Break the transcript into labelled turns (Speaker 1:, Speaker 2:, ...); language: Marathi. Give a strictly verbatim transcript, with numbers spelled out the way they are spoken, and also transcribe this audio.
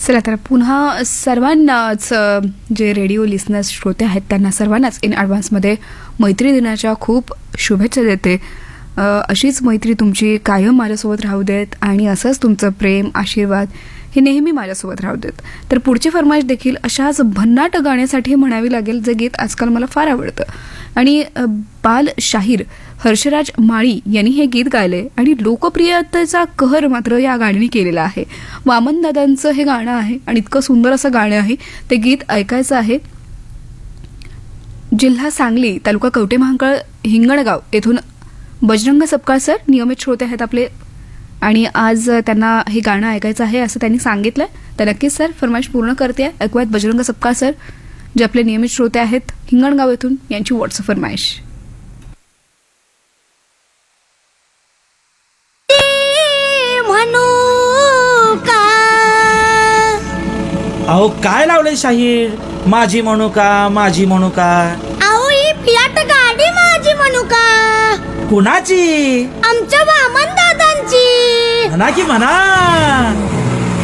Speaker 1: चला तर पुन्हा सर्वांनाच जे रेडिओ लिसनर्स श्रोते आहेत त्यांना सर्वांनाच इन ॲडव्हान्समध्ये मैत्री दिनाच्या खूप शुभेच्छा देते. अशीच मैत्री तुमची कायम माझ्यासोबत राहू देत आणि असंच तुमचं प्रेम आशीर्वाद हे नेहमी माझ्यासोबत राहू देत. तर पुढची फरमाईश देखील अशाच भन्नाट गाण्यासाठी म्हणावी लागेल जे गीत आजकाल मला फार आवडतं. आणि बाल शाहीर हर्षराज माळी यांनी हे गीत गायले आणि लोकप्रियतेचा कहर मात्र या गाण्याने केलेला आहे. वामन दादांचं हे गाणं आहे आणि इतकं सुंदर असं गाणं आहे. ते गीत ऐकायचं आहे. जिल्हा सांगली, तालुका कवटे महांकाळ, हिंगणगाव येथून बजरंग सपकाळ सर नियमित श्रोते आहेत आपले आणि आज त्यांना हे गाणं ऐकायचं आहे असं त्यांनी सांगितलंय. तर नक्कीच सर फरमाईश पूर्ण करते. ऐकूयात बजरंग सपकाळ सर जे आपले नियमित श्रोते आहेत हिंगणगाव येथून यांची व्हॉट्सअप फरमाईश.
Speaker 2: अहो काय लावलंय शाहीर, माझी म्हणू का माझी म्हणू का.
Speaker 3: अहो ही फियाट गाडी माझी म्हणू का.
Speaker 2: कुणाची?
Speaker 3: आमच्या वामन दादांची.
Speaker 2: म्हणा की म्हणा.